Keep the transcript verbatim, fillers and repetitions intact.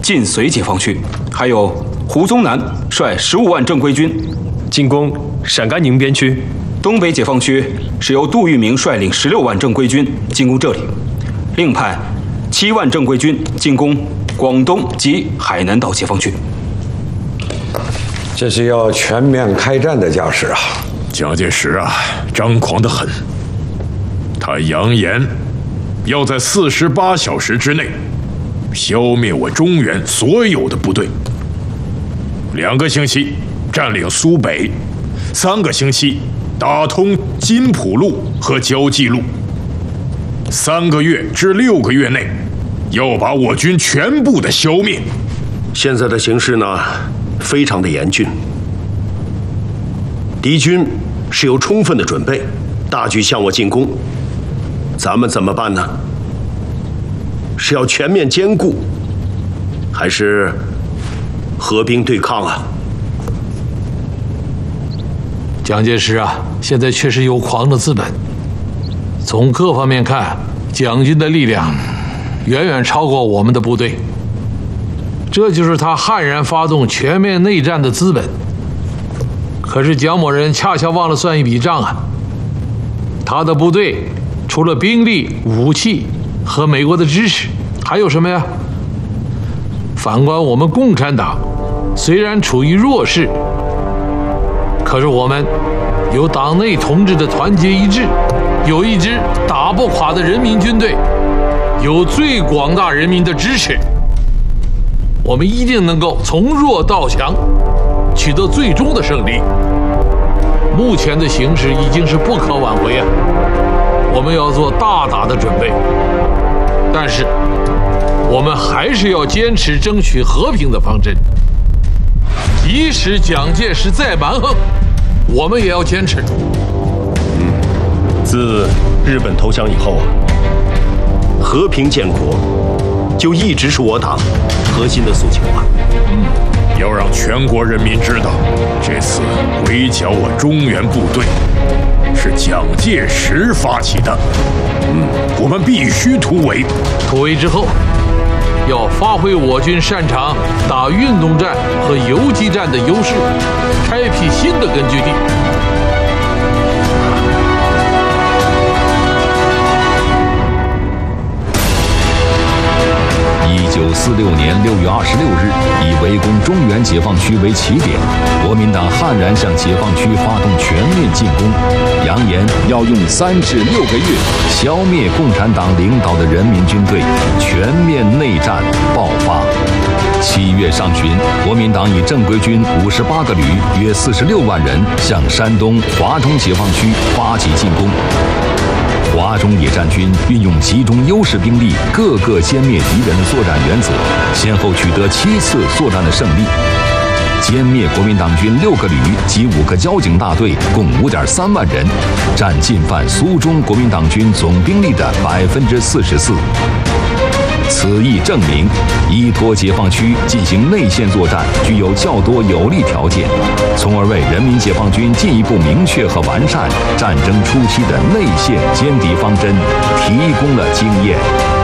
晋绥解放区，还有胡宗南率十五万正规军进攻陕甘宁边区。 东北解放区是由杜聿明率领十六万正规军进攻这里，另派七万正规军进攻广东及海南岛解放区。 这是要全面开战的架势啊！ 蒋介石啊，张狂得很。他扬言要在四十八小时之内消灭我中原所有的部队。两个星期占领苏北，三个星期打通金浦路和胶济路，三个月至六个月内要把我军全部的消灭。 现在的形势呢，非常的严峻，敌军是有充分的准备，大举向我进攻，咱们怎么办呢？是要全面兼顾，还是合兵对抗啊？ 蒋介石啊，现在确实有狂的资本。从各方面看，蒋军的力量远远超过我们的部队，这就是他悍然发动全面内战的资本。可是蒋某人恰恰忘了算一笔账啊，他的部队除了兵力、武器和美国的支持，还有什么呀？反观我们共产党，虽然处于弱势，可是我们有党内同志的团结一致，有一支打不垮的人民军队，有最广大人民的支持，我们一定能够从弱到强，取得最终的胜利。目前的形势已经是不可挽回啊，我们要做大打的准备，但是我们还是要坚持争取和平的方针。即使蒋介石再蛮横，我们也要坚持。 嗯，自日本投降以后啊，和平建国就一直是我党核心的诉求啊。 嗯，要让全国人民知道，这次围剿我中原部队是蒋介石发起的。嗯，我们必须突围。 突围之后，要发挥我军擅长打运动战和游击战的优势，开辟新的根据地。 一九四六年六月二十六日，以围攻中原解放区为起点，国民党悍然向解放区发动全面进攻，扬言要用三至六个月消灭共产党领导的人民军队，全面内战爆发。七月上旬，国民党以正规军五十八个旅，约四十六万人，向山东华中解放区发起进攻。华中野战军运用集中优势兵力，各个歼灭敌人的作战原则，先后取得七次作战的胜利，歼灭国民党军六个旅及五个交警大队，共五点三万人，占进犯苏中国民党军总兵力的百分之四十四。此亦证明，依托解放区进行内线作战具有较多有利条件，从而为人民解放军进一步明确和完善战争初期的内线歼敌方针提供了经验。